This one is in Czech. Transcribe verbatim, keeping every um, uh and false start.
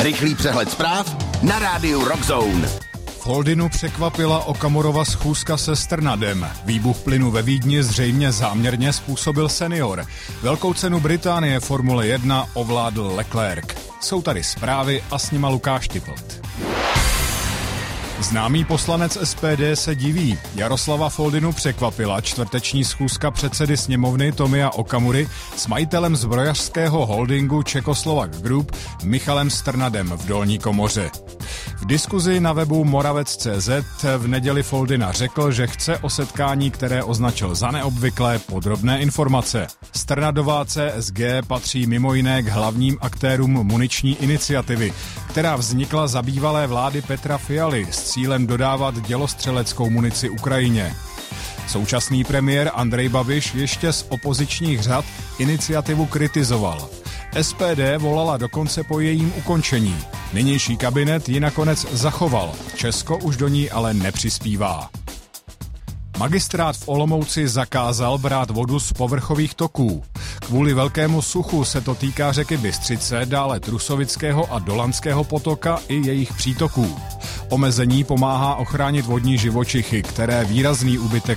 Rychlý přehled zpráv na rádiu Rockzone. V Holdinu překvapila Okamurova schůzka se Strnadem. Výbuch plynu ve Vídni zřejmě záměrně způsobil senior. Velkou cenu Británie Formule jedna ovládl Leclerc. Jsou tady zprávy a s nima Lukáš Tippelt. Známý poslanec S P D se diví. Jaroslava Foldynu překvapila čtvrteční schůzka předsedy sněmovny Tomia Okamury s majitelem zbrojařského holdingu Czechoslovak Group Michalem Strnadem v Dolní komoře. V diskuzi na webu Moravec tečka cé zet v neděli Foldyna řekl, že chce o setkání, které označil za neobvyklé, podrobné informace. Strnadová C S G patří mimo jiné k hlavním aktérům muniční iniciativy, která vznikla za bývalé vlády Petra Fialy s cílem dodávat dělostřeleckou munici Ukrajině. Současný premiér Andrej Babiš ještě z opozičních řad iniciativu kritizoval. S P D volala dokonce po jejím ukončení. Nynější kabinet ji nakonec zachoval. Česko už do ní ale nepřispívá. Magistrát v Olomouci zakázal brát vodu z povrchových toků. Kvůli velkému suchu se to týká řeky Bystřice, dále Trusovického a Dolanského potoka i jejich přítoků. Omezení pomáhá ochránit vodní živočichy, které výrazný úbytek